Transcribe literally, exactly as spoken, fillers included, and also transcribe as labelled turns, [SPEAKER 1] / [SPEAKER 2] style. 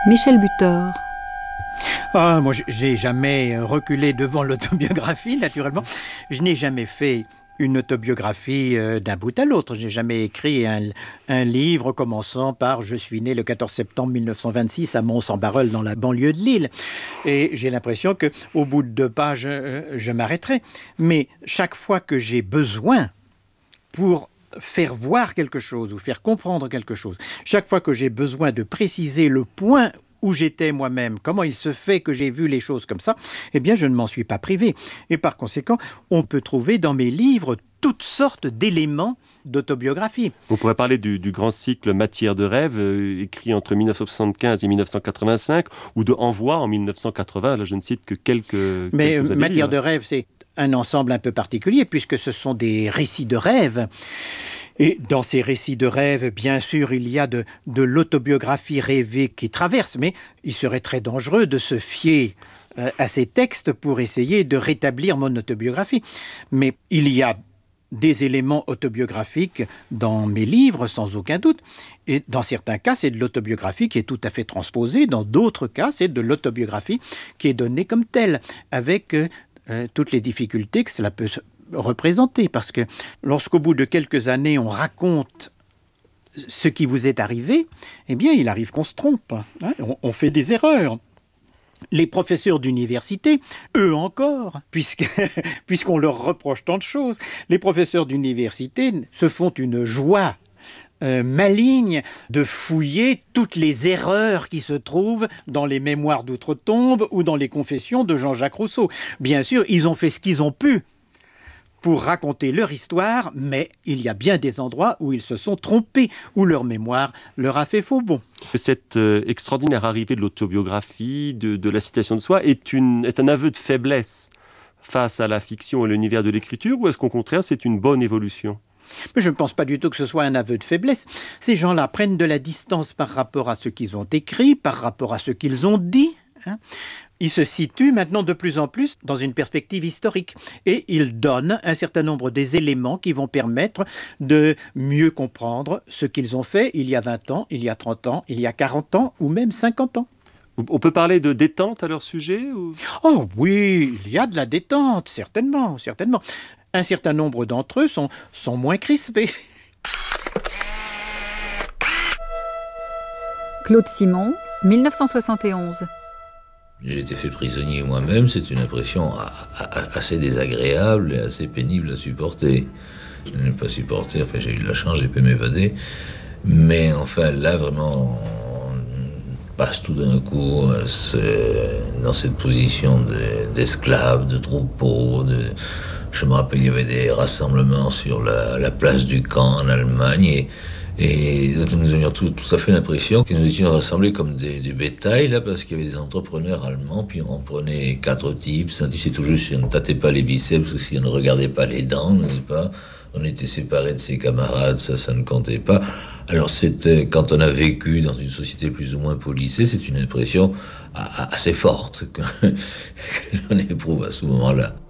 [SPEAKER 1] Michel Butor.
[SPEAKER 2] Ah, moi, je n'ai jamais reculé devant l'autobiographie, naturellement. Je n'ai jamais fait une autobiographie euh, d'un bout à l'autre. Je n'ai jamais écrit un, un livre commençant par « Je suis né le quatorze septembre mille neuf cent vingt-six à Mons-en-Barœul dans la banlieue de Lille ». Et j'ai l'impression qu'au bout de deux pages, euh, je m'arrêterai. Mais chaque fois que j'ai besoin pour faire voir quelque chose ou faire comprendre quelque chose, chaque fois que j'ai besoin de préciser le point où j'étais moi-même, comment il se fait que j'ai vu les choses comme ça, eh bien je ne m'en suis pas privé. Et par conséquent, on peut trouver dans mes livres toutes sortes d'éléments d'autobiographie.
[SPEAKER 3] On pourrait parler du, du grand cycle Matière de rêve, euh, écrit entre mille neuf cent soixante-quinze et mille neuf cent quatre-vingt-cinq, ou de Envoi en mille neuf cent quatre-vingts. Là, je ne cite que quelques.
[SPEAKER 2] Mais
[SPEAKER 3] quelques
[SPEAKER 2] Matière
[SPEAKER 3] livres.
[SPEAKER 2] de rêve, c'est un ensemble un peu particulier, puisque ce sont des récits de rêve. Et dans ces récits de rêve, bien sûr, il y a de, de l'autobiographie rêvée qui traverse, mais il serait très dangereux de se fier euh, à ces textes pour essayer de rétablir mon autobiographie. Mais il y a des éléments autobiographiques dans mes livres, sans aucun doute. Et dans certains cas, c'est de l'autobiographie qui est tout à fait transposée. Dans d'autres cas, c'est de l'autobiographie qui est donnée comme telle, avec euh, euh, toutes les difficultés que cela peut représenter. Parce que lorsqu'au bout de quelques années, on raconte ce qui vous est arrivé, eh bien, il arrive qu'on se trompe. Hein, on, on fait des erreurs. Les professeurs d'université, eux encore, puisque, puisqu'on leur reproche tant de choses, les professeurs d'université se font une joie euh, maligne de fouiller toutes les erreurs qui se trouvent dans les mémoires d'outre-tombe ou dans les confessions de Jean-Jacques Rousseau. Bien sûr, ils ont fait ce qu'ils ont pu pour raconter leur histoire, mais il y a bien des endroits où ils se sont trompés, où leur mémoire leur a fait faux bond.
[SPEAKER 3] Cette euh, extraordinaire arrivée de l'autobiographie, de, de la citation de soi, est, une, est un aveu de faiblesse face à la fiction et l'univers de l'écriture, ou est-ce qu'au contraire, c'est une bonne évolution ?
[SPEAKER 2] Mais je ne pense pas du tout que ce soit un aveu de faiblesse. Ces gens-là prennent de la distance par rapport à ce qu'ils ont écrit, par rapport à ce qu'ils ont dit, hein. Ils se situent maintenant de plus en plus dans une perspective historique et ils donnent un certain nombre des éléments qui vont permettre de mieux comprendre ce qu'ils ont fait il y a vingt ans, il y a trente ans, il y a quarante ans ou même cinquante ans.
[SPEAKER 3] On peut parler de détente à leur sujet ou...
[SPEAKER 2] Oh oui, il y a de la détente, certainement, certainement. Un certain nombre d'entre eux sont, sont moins crispés.
[SPEAKER 1] Claude Simon, mille neuf cent soixante et onze.
[SPEAKER 4] J'ai été fait prisonnier moi-même, c'est une impression assez désagréable et assez pénible à supporter. Je ne l'ai pas supporté, enfin j'ai eu de la chance, j'ai pu m'évader. Mais enfin là vraiment, on passe tout d'un coup dans cette position de, d'esclave, de troupeau. De... Je me rappelle, il y avait des rassemblements sur la, la place du camp en Allemagne et Et nous avions tout, tout à fait l'impression que nous étions rassemblés comme des, des bétails, là, parce qu'il y avait des entrepreneurs allemands, puis on prenait quatre types, un type, c'est tout juste si on ne tâtait pas les biceps, ou si on ne regardait pas les dents, n'est-ce pas ? On était séparés de ses camarades, ça, ça ne comptait pas. Alors c'était, quand on a vécu dans une société plus ou moins policée, c'est une impression assez forte que, que l'on éprouve à ce moment-là.